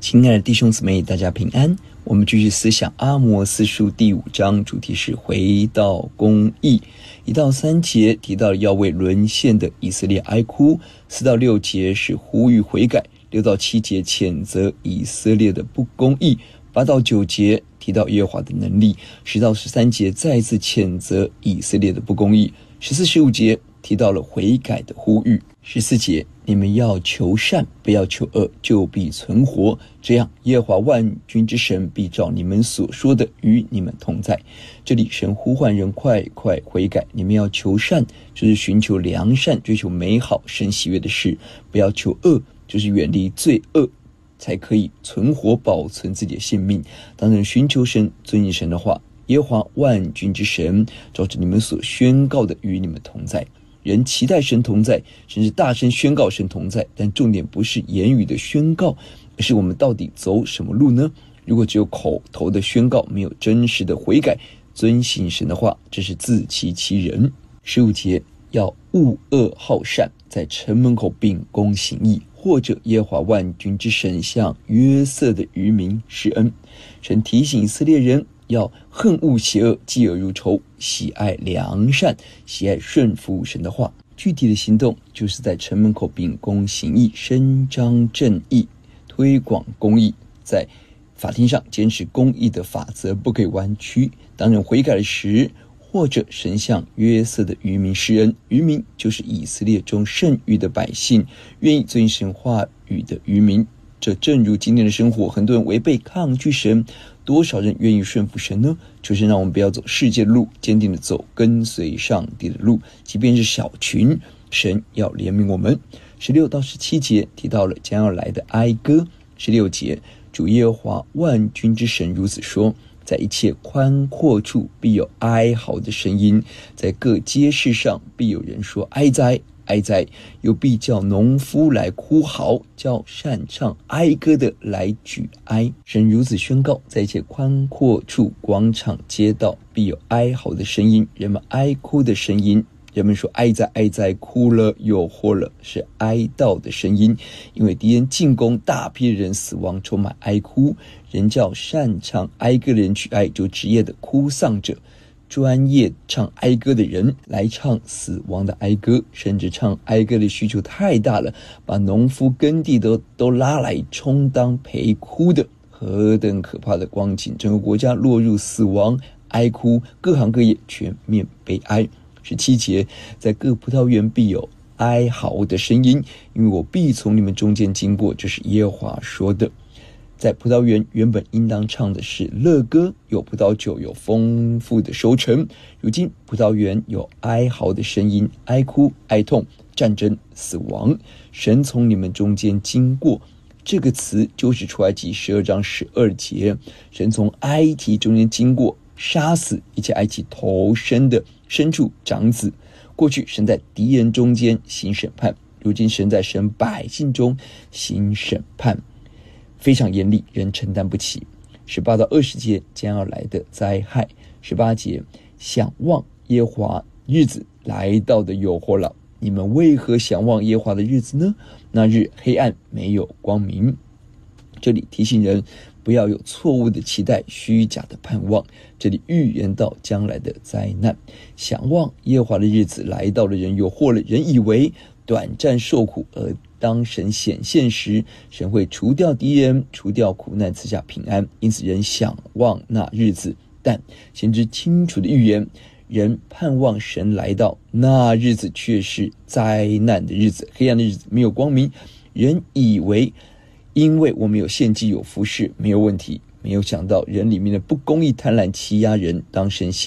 亲爱的弟兄姊妹，大家平安。我们继续思想阿摩司书第5章，主题是回到公义。1到3节提到要为沦陷的以色列哀哭，4到6节是呼吁悔改，6到7节谴责以色列的不公义，8到9节提到耶和华的能力，10到13节再次谴责以色列的不公义，14、15节提到了悔改的呼吁。14节，你们要求善，不要求恶，就必存活，这样耶和华万军之神必照你们所说的与你们同在。这里神呼唤人快快悔改，你们要求善，就是寻求良善，追求美好神喜悦的事，不要求恶，就是远离罪恶，才可以存活保存自己的性命。当人寻求神，遵行神的话，耶和华万军之神照着你们所宣告的与你们同在。人期待神同在，甚至大声宣告神同在，但重点不是言语的宣告，而是我们到底走什么路呢？如果只有口头的宣告，没有真实的悔改遵行神的话，这是自欺欺人。15节，要恶恶好善，在城门口秉公行义，或者耶和华万军之神向约瑟的余民施恩。神提醒以色列人要恨恶邪恶，嫉恶如仇，喜爱良善，喜爱顺服神的话。具体的行动就是在城门口秉公行义，伸张正义，推广公义，在法庭上坚持公义的法则，不可以弯曲。当人悔改时，或者神向约瑟的余民施恩，余民就是以色列中剩余的百姓，愿意遵行神话语的余民。这正如今天的生活，很多人违背抗拒神，多少人愿意顺服神呢？求神让我们不要走世界的路，坚定的走跟随上帝的路，即便是小群，神要怜悯我们。16到17节提到了将要来的哀歌。16节，主耶和华万军之神如此说，在一切宽阔处必有哀嚎的声音，在各街市上必有人说哀哉哀哉，又必叫农夫来哭嚎，叫擅唱哀歌的来举哀。神如此宣告，在一切宽阔处，广场街道必有哀嚎的声音，人们哀哭的声音。人们说哀哉哀哉，哭了又活了，是哀悼的声音。因为敌人进攻，大批的人死亡，充满哀哭。人叫擅唱哀歌的人举哀，就职业的哭丧者，专业唱哀歌的人来唱死亡的哀歌，甚至唱哀歌的需求太大了，把农夫耕地都拉来充当陪哭的，何等可怕的光景！整个国家落入死亡哀哭，各行各业全面悲哀。17节，在各葡萄园必有哀嚎的声音，因为我必从你们中间经过，这是耶和华说的。在葡萄园原本应当唱的是乐歌，有葡萄酒，有丰富的收成。如今葡萄园有哀嚎的声音，哀哭哀痛，战争死亡。神从你们中间经过，这个词就是出埃及12章12节，神从埃及中间经过，杀死一切埃及头生的牲畜长子。过去神在敌人中间行审判，如今神在神百姓中行审判，非常严厉，人承担不起。18到20节，将要来的灾害。18节，想望耶和华日子来到的有祸了，你们为何想望耶和华的日子呢？那日黑暗，没有光明。这里提醒人不要有错误的期待，虚假的盼望。这里预言到将来的灾难。想望耶和华的日子来到了，人有祸了。人以为短暂受苦，而当神显现时，神会除掉敌人，除掉苦难，赐下平安。因此人想望那日子，但先知清楚的预言，人盼望神来到，那日子却是灾难的日子，黑暗的日子，没有光明。人以为因为我们有献祭有服事没有问题，没有想到人里面的不公义贪婪欺压人，当神